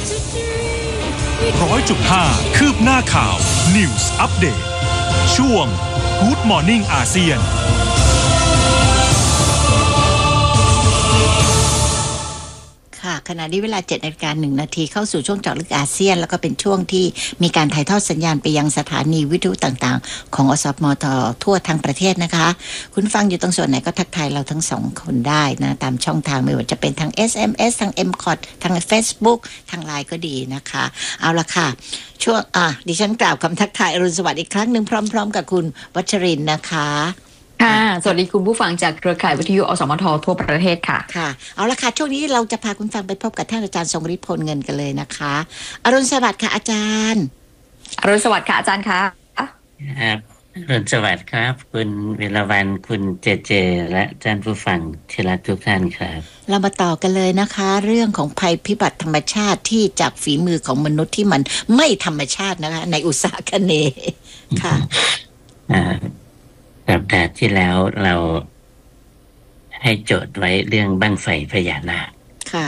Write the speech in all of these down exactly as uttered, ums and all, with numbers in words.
ร้อยจุดห้าคืบหน้าข่าว News Update ช่วง Good Morning อาเซียนค่ะขณะนี้เวลา เจ็ดนาฬิกาหนึ่งนาทีเข้าสู่ช่วงเจาะลึกอาเซียนแล้วก็เป็นช่วงที่มีการถ่ายทอดสัญญาณไปยังสถานีวิทยุต่างๆของอสมททั่วทั้งประเทศนะคะคุณฟังอยู่ตรงส่วนไหนก็ทักทายเราทั้งสองคนได้นะตามช่องทางไม่ว่าจะเป็นทาง เอส เอ็ม เอส ทาง เอ็ม คอ ที ทาง Facebook ทาง ไลน์ ก็ดีนะคะเอาละค่ะช่วงอ่ะดิฉันกล่าวคำทักทายอรุณสวัสดิ์อีกครั้งหนึ่งพร้อมๆกับคุณวัชรินทร์นะคะค่ะสวัสดีคุณผู้ฟังจากเครือข่ายวิทยุอสมททั่วประเทศค่ะค่ะเอาละค่ะช่วงนี้เราจะพาคุณฟังไปพบกับท่านอาจารย์ทรงฤทธิ์พลเงินกันเลยนะคะอรุณสวัสดิ์ค่ะอาจารย์อรุณสวัสดิ์ค่ะอาจารย์คะครับอรุณสวัสดิ์ครับคุณเวรวรรณคุณเจเจและท่านผู้ฟังที่รักทุกท่านครับเรามาต่อกันเลยนะคะเรื่องของภัยพิบัติธรรมชาติที่จากฝีมือของมนุษย์ที่มันไม่ธรรมชาตินะคะในอุตสาหกรรมค่ะสัปดาห์ที่แล้วเราให้โจทย์ไว้เรื่องบั้งไฟพญานาคค่ะ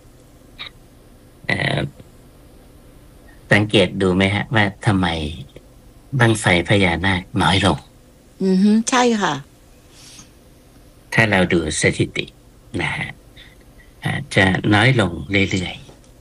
สังเกตดูไหมฮะว่าทำไมบั้งไฟพญานาคน้อยลงอือฮึใช่ค่ะถ้าเราดูสถิตินะฮะจะน้อยลงเรื่อย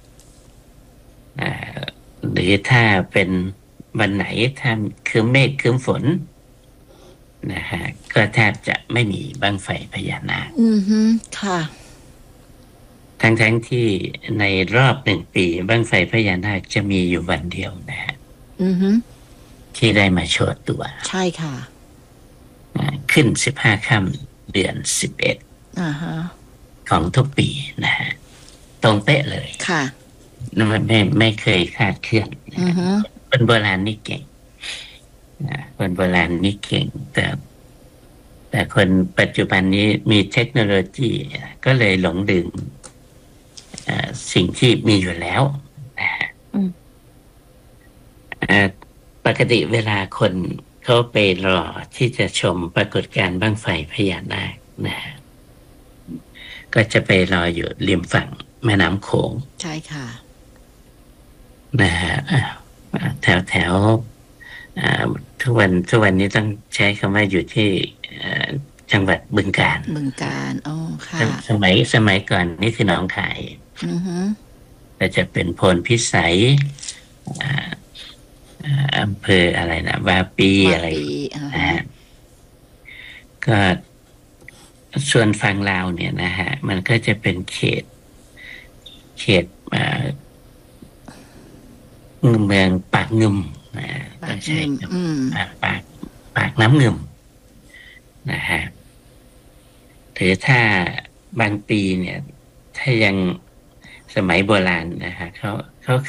ๆหรือถ้าเป็นวันไหนถ้าคืมเมฆคืมฝนนะฮะก็แทบจะไม่มีบั้งไฟพญานาคอือฮึค่ะทั้งๆ ท, ที่ในรอบหนึ่งปีบั้งไฟพญานาคจะมีอยู่วันเดียวนะฮะอือฮึที่ได้มาโชว์ตัวใช่ค่ะขึ้นสิบห้าค่ำเดือนสิบเอ็ดอ่าฮะของทุกปีนะฮะตรงเป๊ะเลยค่ะไม่ไม่ไม่เคยคาดเคลื่อนอือฮึคนโบราณนี่เก่งคนโบราณนี่เก่งแต่แต่คนปัจจุบันนี้มีเทคโนโลยีก็เลยหลงลืมสิ่งที่มีอยู่แล้วนะฮะปกติเวลาคนเขาไปรอที่จะชมปรากฏการณ์บั้งไฟพญานาคนะฮะก็จะไปรออยู่ริมฝั่งแม่น้ำโขงใช่ค่ะนะฮะแถวแถวทุกวันทุกวันนี้ต้องใช้คำว่าอยู่ที่จังหวัดบึงกาฬบึงกาฬอ๋อค่ะสมัยสมัยก่อนนี่คือหนองคายอือฮึแต่จะเป็นโพนพิสัยอำเภออะไรนะวาปีอะไรนะก็ส่วนฝั่งลาวเนี่ยนะฮะมันก็จะเป็นเขตเขตเมืองปากงึมนะต้องใช้ปากปากน้ำงึมนะฮะหรือถ้าบางปีเนี่ยถ้ายังสมัยโบราณนะฮะเขาเขา